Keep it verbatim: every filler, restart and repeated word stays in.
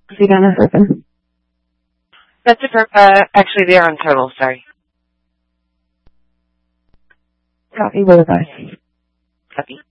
Sedona Urban. That's a per- uh, actually, they're on total, sorry. Copy with advice. Copy.